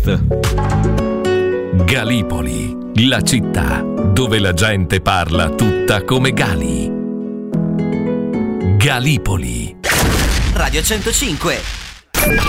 Galipoli, la città dove la gente parla tutta come Gali. Galipoli. Radio 105.